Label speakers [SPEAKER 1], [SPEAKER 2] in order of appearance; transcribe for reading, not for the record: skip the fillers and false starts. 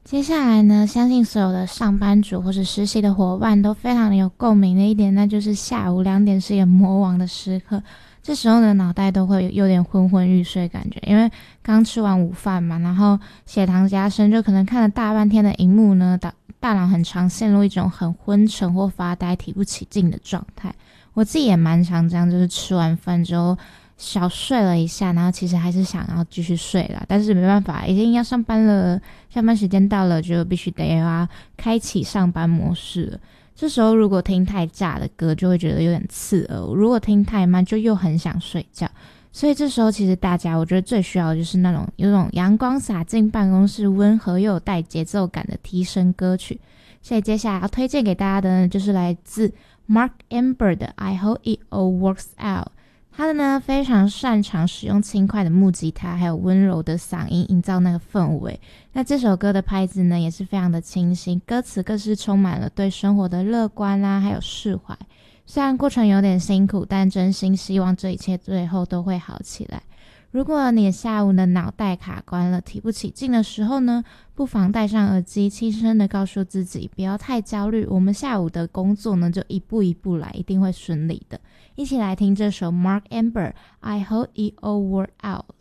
[SPEAKER 1] 接下来呢，相信所有的上班族或是实习的伙伴都非常的有共鸣的一点，那就是下午2点是一个魔王的时刻。这时候呢，脑袋都会有点昏昏欲睡感觉，因为刚吃完午饭嘛，然后血糖加深，就可能看了大半天的荧幕呢，大脑很常陷入一种很昏沉或发呆、提不起劲的状态。我自己也蛮常这样，就是吃完饭之后小睡了一下，然后其实还是想要继续睡啦，但是没办法，已经要上班了，下班时间到了，就必须得开启上班模式了。这时候如果听太炸的歌，就会觉得有点刺耳；如果听太慢，就又很想睡觉。所以这时候其实大家，我觉得最需要的就是那种有种阳光洒进办公室、温和又有带节奏感的提神歌曲。所以接下来要推荐给大家的呢，就是来自 Mark Amber 的 I Hope It All Works Out。他的呢非常擅长使用轻快的木吉他还有温柔的嗓音营造那个氛围。那这首歌的拍子呢也是非常的清新，歌词更是充满了对生活的乐观啊还有释怀。虽然过程有点辛苦，但真心希望这一切最后都会好起来。如果你下午的脑袋卡关了，提不起劲的时候呢，不妨戴上耳机，轻声的告诉自己不要太焦虑，我们下午的工作呢就一步一步来，一定会顺利的。一起来听这首 Mark Amber I Hope It All Work Out。